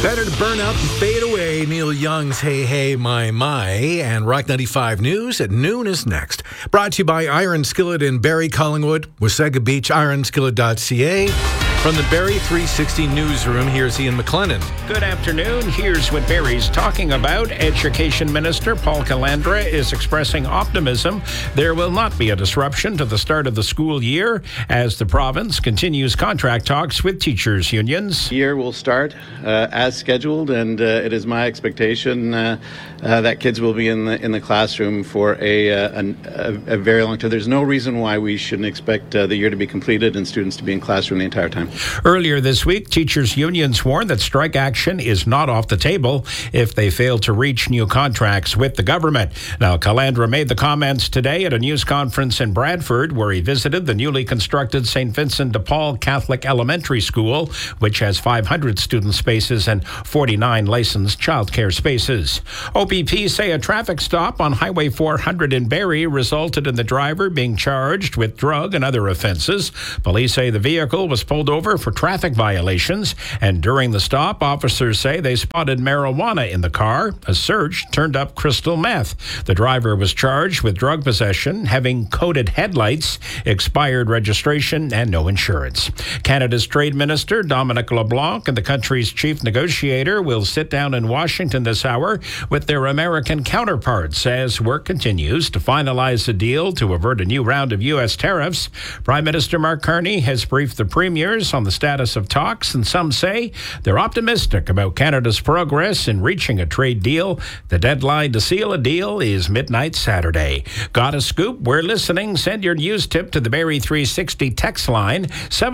Better to burn up and fade away. Neil Young's Hey Hey My My, and Rock 95 News at noon is next. Brought to you by Iron Skillet in Barrie, Collingwood, Wasaga Beach, ironskillet.ca. From the Barrie 360 newsroom, here's Ian McLennan. Good afternoon. Here's what Barrie's talking about. Education Minister Paul Calandra is expressing optimism there will not be a disruption to the start of the school year as the province continues contract talks with teachers' unions. The year will start as scheduled, and it is my expectation that kids will be in the classroom for a very long time. There's no reason why we shouldn't expect the year to be completed and students to be in classroom the entire time. Earlier this week, teachers' unions warned that strike action is not off the table if they fail to reach new contracts with the government. Now, Calandra made the comments today at a news conference in Bradford, where he visited the newly constructed St. Vincent de Paul Catholic Elementary School, which has 500 student spaces and 49 licensed childcare spaces. OPP say a traffic stop on Highway 400 in Barrie resulted in the driver being charged with drug and other offenses. Police say the vehicle was pulled over for traffic violations, and during the stop, officers say they spotted marijuana in the car. A search turned up crystal meth. The driver was charged with drug possession, having coated headlights, expired registration, and no insurance. Canada's Trade Minister Dominic LeBlanc and the country's chief negotiator will sit down in Washington this hour with their American counterparts as work continues to finalize a deal to avert a new round of U.S. tariffs. Prime Minister Mark Carney has briefed the premiers on the status of talks, and some say they're optimistic about Canada's progress in reaching a trade deal. The deadline to seal a deal is midnight Saturday. Got a scoop? We're listening. Send your news tip to the Barrie 360 text line,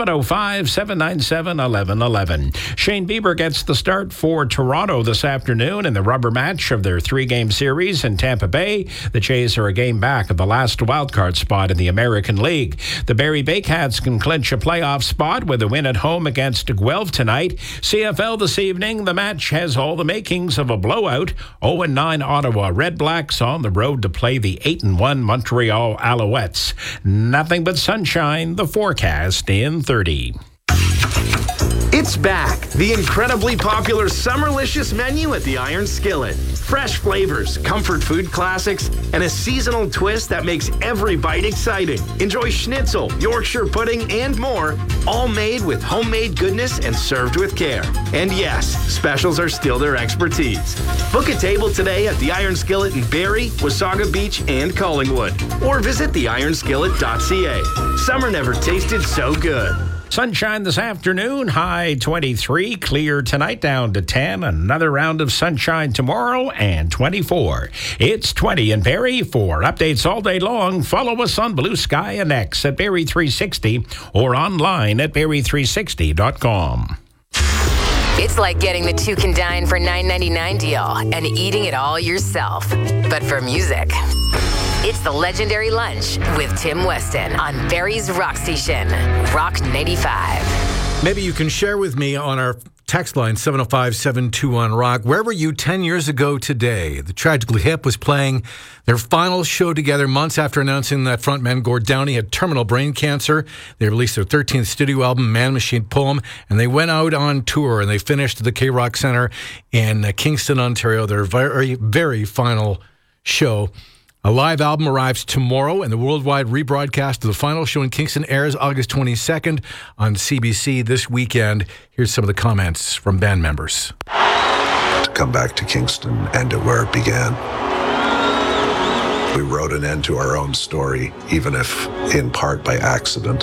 705-797-1111. Shane Bieber gets the start for Toronto this afternoon in the rubber match of their three-game series in Tampa Bay. The Jays are a game back of the last wildcard spot in the American League. The Barrie Bakehats can clinch a playoff spot with a win at home against Guelph tonight. CFL this evening, the match has all the makings of a blowout. 0-9 Ottawa Redblacks on the road to play the 8-1 Montreal Alouettes. Nothing but sunshine, the forecast in 30. It's back, the incredibly popular Summerlicious menu at the Iron Skillet. Fresh flavors, comfort food classics, and a seasonal twist that makes every bite exciting. Enjoy schnitzel, Yorkshire pudding, and more, all made with homemade goodness and served with care. And yes, specials are still their expertise. Book a table today at the Iron Skillet in Barrie, Wasaga Beach, and Collingwood. Or visit theironskillet.ca. Summer never tasted so good. Sunshine this afternoon, high 23, clear tonight down to 10, another round of sunshine tomorrow, and 24. It's 20 in Barrie. For updates all day long, follow us on Blue Sky and X at Barrie 360 or online at Barrie360.com. It's like getting the two can dine for $9.99 deal and eating it all yourself, but for music. It's the Legendary Lunch with Tim Weston on Barrie's Rock Station, Rock 95. Maybe you can share with me on our text line, 705-721-ROCK. Where were you 10 years ago today? The Tragically Hip was playing their final show together months after announcing that frontman Gord Downey had terminal brain cancer. They released their 13th studio album, Man Machine Poem, and they went out on tour, and they finished at the K-Rock Centre in Kingston, Ontario, their very, very final show. A live album arrives tomorrow, and the worldwide rebroadcast of the final show in Kingston airs August 22nd on CBC this weekend. Here's some of the comments from band members. To come back to Kingston, end it where it began. We wrote an end to our own story, even if in part by accident.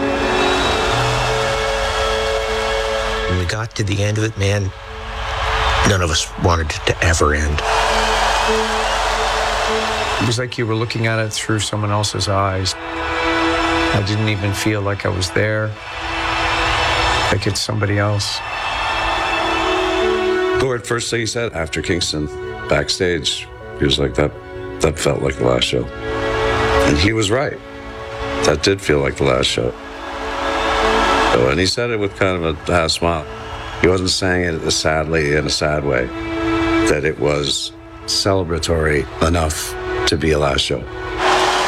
When we got to the end of it, man, none of us wanted it to ever end. It was like you were looking at it through someone else's eyes. I didn't even feel like I was there, like it's somebody else. Gord, first thing he said after Kingston, backstage, he was like, that felt like the last show. And he was right. That did feel like the last show. And he said it with kind of a half smile. He wasn't saying it sadly in a sad way, that it was celebratory enough to be a last show.